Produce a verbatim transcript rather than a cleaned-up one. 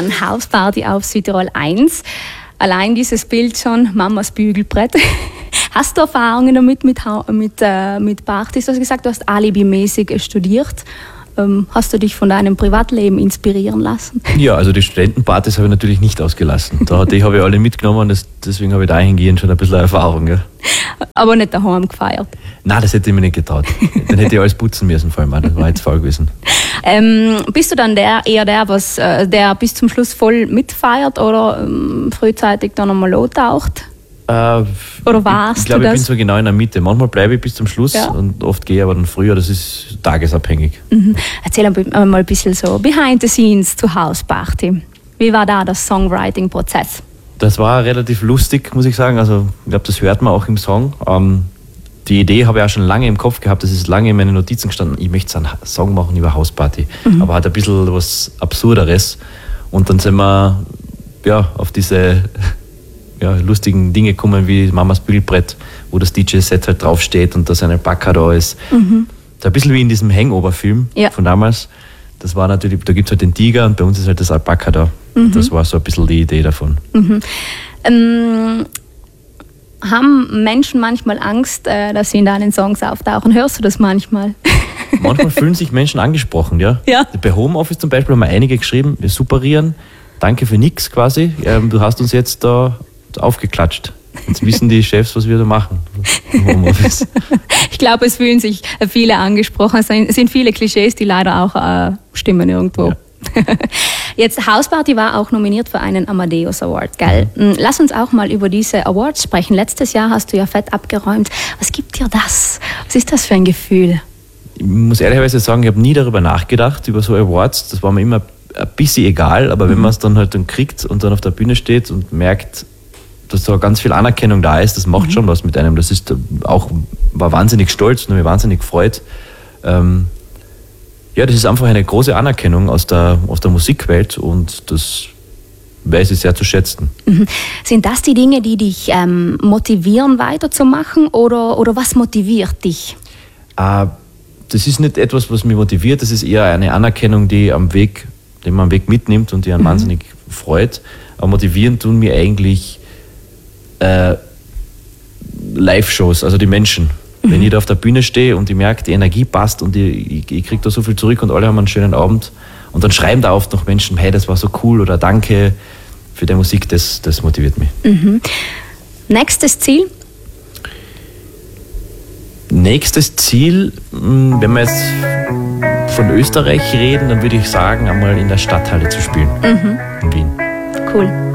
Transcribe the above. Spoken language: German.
an Hausparty auf Südtirol eins. Allein dieses Bild schon, Mamas Bügelbrett. Hast du Erfahrungen damit, mit, mit, äh, mit Partys? Du hast gesagt, du hast alibimäßig studiert. Ähm, hast du dich von deinem Privatleben inspirieren lassen? Ja, also die Studentenpartys habe ich natürlich nicht ausgelassen. Da, die habe ich alle mitgenommen, das, deswegen habe ich dahingehend schon ein bisschen Erfahrung. Gell? Aber nicht daheim gefeiert? Nein, das hätte ich mir nicht getraut. Dann hätte ich alles putzen müssen, vor allem. Das war jetzt faul gewesen. Ähm, bist du dann der, eher der, was, äh, der bis zum Schluss voll mitfeiert oder ähm, frühzeitig dann einmal lohtaucht? Äh, Oder warst ich, ich glaube, ich bin so genau in der Mitte. Manchmal bleibe ich bis zum Schluss, ja, und oft gehe ich aber dann früher. Das ist tagesabhängig. Mhm. Erzähl mal ein bisschen so behind the scenes zu Hausparty. Wie war da der Songwriting-Prozess? Das war relativ lustig, muss ich sagen. Also ich glaube, das hört man auch im Song. Ähm, die Idee habe ich auch schon lange im Kopf gehabt. Das ist lange in meinen Notizen gestanden. Ich möchte einen Song machen über Hausparty. Mhm. Aber hat ein bisschen was Absurderes. Und dann sind wir ja, auf diese ja, lustigen Dinge kommen wie Mamas Bügelbrett, wo das D J-Set halt draufsteht und da sein Alpaka da ist. Mhm. Da ein bisschen wie in diesem Hangover-Film, ja, von damals. Das war natürlich, da gibt es halt den Tiger und bei uns ist halt das Alpaka da. Mhm. Das war so ein bisschen die Idee davon. Mhm. Ähm, haben Menschen manchmal Angst, äh, dass sie in deinen Songs auftauchen? Hörst du das manchmal? Manchmal fühlen sich Menschen angesprochen, ja. Ja. Bei Homeoffice zum Beispiel haben wir einige geschrieben, wir superieren, danke für nix quasi. Ähm, du hast uns jetzt da aufgeklatscht. Jetzt wissen die Chefs, was wir da machen im Homeoffice. Ich glaube, es fühlen sich viele angesprochen. Es sind viele Klischees, die leider auch äh, stimmen irgendwo. Ja. Jetzt, Hausparty war auch nominiert für einen Amadeus Award, gell? Mhm. Lass uns auch mal über diese Awards sprechen. Letztes Jahr hast du ja fett abgeräumt. Was gibt dir das? Was ist das für ein Gefühl? Ich muss ehrlicherweise sagen, ich habe nie darüber nachgedacht, über so Awards. Das war mir immer ein bisschen egal, aber mhm, wenn man es dann halt dann kriegt und dann auf der Bühne steht und merkt, dass da ganz viel Anerkennung da ist, das macht, mhm, schon was mit einem. Das ist auch, war wahnsinnig stolz und habe mich wahnsinnig gefreut. Ähm, ja, das ist einfach eine große Anerkennung aus der, aus der Musikwelt und das weiß ich sehr zu schätzen. Mhm. Sind das die Dinge, die dich ähm, motivieren, weiterzumachen oder, oder was motiviert dich? Äh, das ist nicht etwas, was mich motiviert, das ist eher eine Anerkennung, die am Weg, die man am Weg mitnimmt und die einen, mhm, wahnsinnig freut. Aber motivieren tun mir eigentlich Äh, Live-Shows, also die Menschen. Mhm. Wenn ich da auf der Bühne stehe und ich merke, die Energie passt und ich, ich, ich kriege da so viel zurück und alle haben einen schönen Abend und dann schreiben da oft noch Menschen, hey, das war so cool oder danke für die Musik, das, das motiviert mich. Mhm. Nächstes Ziel? Nächstes Ziel, wenn wir jetzt von Österreich reden, dann würde ich sagen, einmal in der Stadthalle zu spielen, mhm, in Wien. Cool.